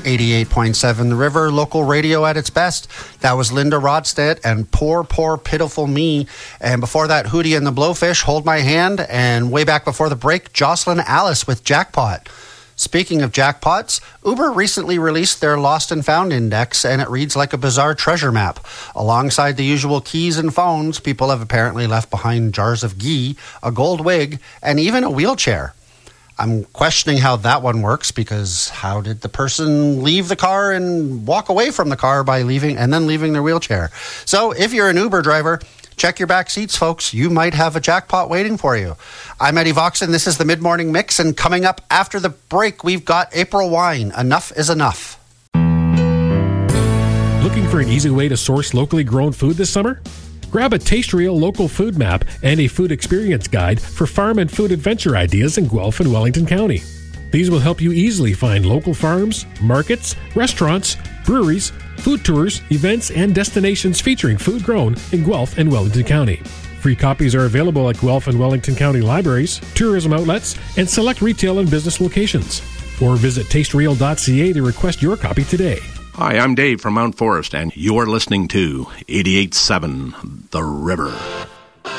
88.7 The River, local radio at its best. That was Linda Rodstedt and Poor, Poor, Pitiful Me. And before that, Hootie and the Blowfish, Hold My Hand. And way back before the break, Jocelyn Alice with Jackpot. Speaking of jackpots, Uber recently released their Lost and Found Index, and it reads like a bizarre treasure map. Alongside the usual keys and phones, people have apparently left behind jars of ghee, a gold wig, and even a wheelchair. I'm questioning how that one works, because how did the person leave the car and walk away from the car by leaving their wheelchair? So if you're an Uber driver, check your back seats, folks. You might have a jackpot waiting for you. I'm Eddie Voxon. This is the Mid-Morning Mix, and coming up after the break, we've got April Wine. Enough is enough. Looking for an easy way to source locally grown food this summer? Grab a Taste Real local food map and a food experience guide for farm and food adventure ideas in Guelph and Wellington County. These will help you easily find local farms, markets, restaurants, breweries, food tours, events, and destinations featuring food grown in Guelph and Wellington County. Free copies are available at Guelph and Wellington County libraries, tourism outlets, and select retail and business locations. Or visit tastereal.ca to request your copy today. Hi, I'm Dave from Mount Forest, and you're listening to 88.7 The River.